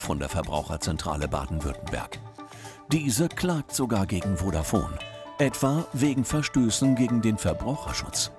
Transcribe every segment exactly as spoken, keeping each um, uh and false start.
von der Verbraucherzentrale Baden-Württemberg. Diese klagt sogar gegen Vodafone, etwa wegen Verstößen gegen den Verbraucherschutz.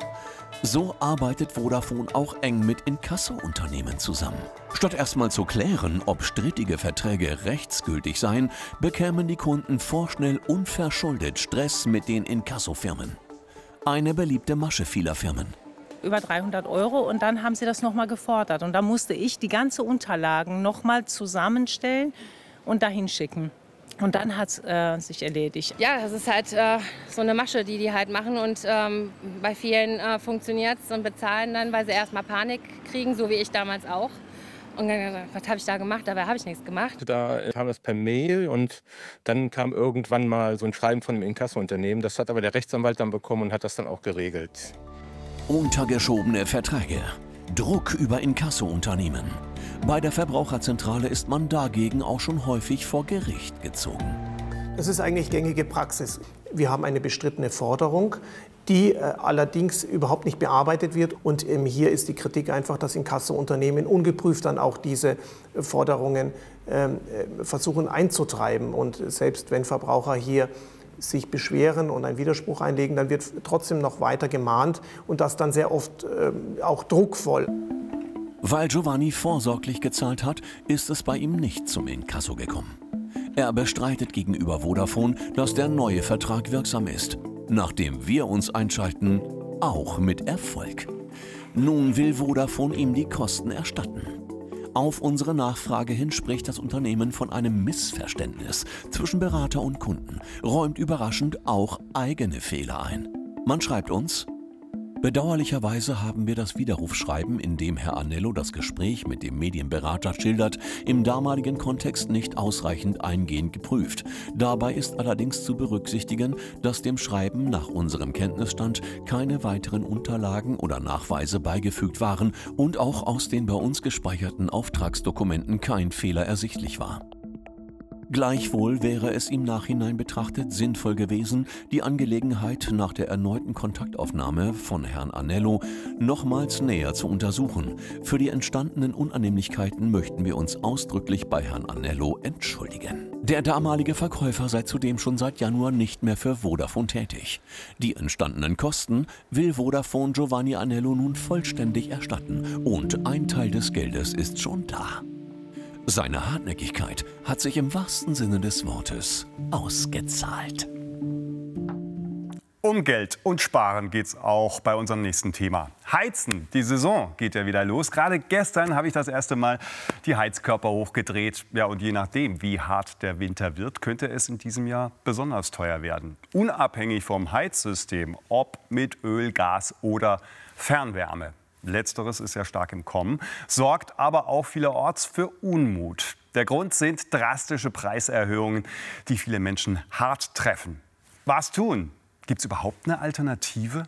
So arbeitet Vodafone auch eng mit Inkasso-Unternehmen zusammen. Statt erstmal zu klären, ob strittige Verträge rechtsgültig seien, bekämen die Kunden vorschnell unverschuldet Stress mit den Inkassofirmen. Eine beliebte Masche vieler Firmen. Über dreihundert Euro und dann haben sie das nochmal gefordert. Und da musste ich die ganzen Unterlagen nochmal zusammenstellen und dahin schicken. Und dann hat es äh, sich erledigt. Ja, das ist halt äh, so eine Masche, die die halt machen. Und ähm, bei vielen äh, funktioniert es und bezahlen dann, weil sie erstmal Panik kriegen, so wie ich damals auch. Und dann, was habe ich da gemacht? Dabei habe ich nichts gemacht. Da kam das per Mail und dann kam irgendwann mal so ein Schreiben von dem Inkasso-Unternehmen. Das hat aber der Rechtsanwalt dann bekommen und hat das dann auch geregelt. Untergeschobene Verträge, Druck über Inkasso-Unternehmen. Bei der Verbraucherzentrale ist man dagegen auch schon häufig vor Gericht gezogen. Das ist eigentlich gängige Praxis. Wir haben eine bestrittene Forderung, die äh, allerdings überhaupt nicht bearbeitet wird. Und ähm, hier ist die Kritik einfach, dass Inkasso-Unternehmen ungeprüft dann auch diese äh, Forderungen ähm, äh, versuchen einzutreiben. Und selbst wenn Verbraucher hier sich beschweren und einen Widerspruch einlegen, dann wird trotzdem noch weiter gemahnt und das dann sehr oft äh, auch druckvoll. Weil Giovanni vorsorglich gezahlt hat, ist es bei ihm nicht zum Inkasso gekommen. Er bestreitet gegenüber Vodafone, dass der neue Vertrag wirksam ist. Nachdem wir uns einschalten, auch mit Erfolg. Nun will Vodafone ihm die Kosten erstatten. Auf unsere Nachfrage hin spricht das Unternehmen von einem Missverständnis zwischen Berater und Kunden, räumt überraschend auch eigene Fehler ein. Man schreibt uns: Bedauerlicherweise haben wir das Widerrufsschreiben, in dem Herr Anello das Gespräch mit dem Medienberater schildert, im damaligen Kontext nicht ausreichend eingehend geprüft. Dabei ist allerdings zu berücksichtigen, dass dem Schreiben nach unserem Kenntnisstand keine weiteren Unterlagen oder Nachweise beigefügt waren und auch aus den bei uns gespeicherten Auftragsdokumenten kein Fehler ersichtlich war. Gleichwohl wäre es im Nachhinein betrachtet sinnvoll gewesen, die Angelegenheit nach der erneuten Kontaktaufnahme von Herrn Anello nochmals näher zu untersuchen. Für die entstandenen Unannehmlichkeiten möchten wir uns ausdrücklich bei Herrn Anello entschuldigen. Der damalige Verkäufer sei zudem schon seit Januar nicht mehr für Vodafone tätig. Die entstandenen Kosten will Vodafone Giovanni Anello nun vollständig erstatten und ein Teil des Geldes ist schon da. Seine Hartnäckigkeit hat sich im wahrsten Sinne des Wortes ausgezahlt. Um Geld und Sparen geht es auch bei unserem nächsten Thema. Heizen. Die Saison geht ja wieder los. Gerade gestern habe ich das erste Mal die Heizkörper hochgedreht. Ja, und je nachdem, wie hart der Winter wird, könnte es in diesem Jahr besonders teuer werden. Unabhängig vom Heizsystem, ob mit Öl, Gas oder Fernwärme. Letzteres ist ja stark im Kommen, sorgt aber auch vielerorts für Unmut. Der Grund sind drastische Preiserhöhungen, die viele Menschen hart treffen. Was tun? Gibt es überhaupt eine Alternative?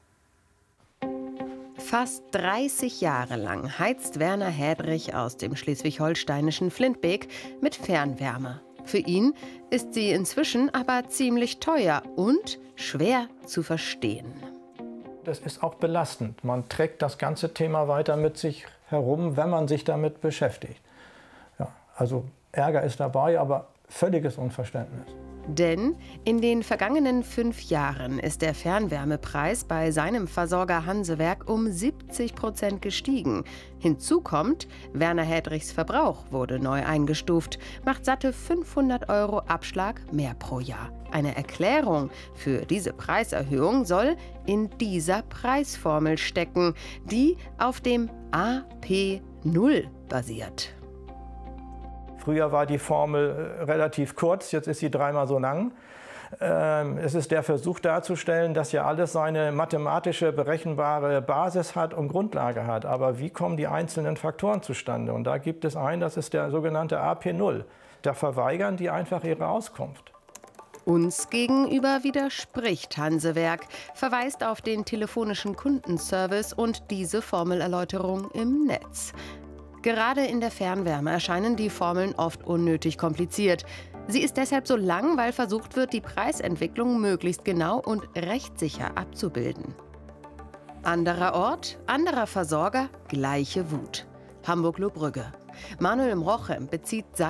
Fast dreißig Jahre lang heizt Werner Hädrich aus dem schleswig-holsteinischen Flintbeek mit Fernwärme. Für ihn ist sie inzwischen aber ziemlich teuer und schwer zu verstehen. Das ist auch belastend. Man trägt das ganze Thema weiter mit sich herum, wenn man sich damit beschäftigt. Ja, also Ärger ist dabei, aber völliges Unverständnis. Denn in den vergangenen fünf Jahren ist der Fernwärmepreis bei seinem Versorger Hansewerk um siebzig Prozent gestiegen. Hinzu kommt, Werner Hädrichs Verbrauch wurde neu eingestuft, macht satte fünfhundert Euro Abschlag mehr pro Jahr. Eine Erklärung für diese Preiserhöhung soll in dieser Preisformel stecken, die auf dem A P null basiert. Früher war die Formel relativ kurz, jetzt ist sie dreimal so lang. Es ist der Versuch darzustellen, dass ja alles seine mathematische, berechenbare Basis hat und Grundlage hat. Aber wie kommen die einzelnen Faktoren zustande? Und da gibt es einen, das ist der sogenannte A P null. Da verweigern die einfach ihre Auskunft. Uns gegenüber widerspricht Hansewerk, verweist auf den telefonischen Kundenservice und diese Formelerläuterung im Netz. Gerade in der Fernwärme erscheinen die Formeln oft unnötig kompliziert. Sie ist deshalb so lang, weil versucht wird, die Preisentwicklung möglichst genau und rechtssicher abzubilden. Anderer Ort, anderer Versorger, gleiche Wut. Hamburg-Lohbrügge. Manuel Mrochem bezieht sein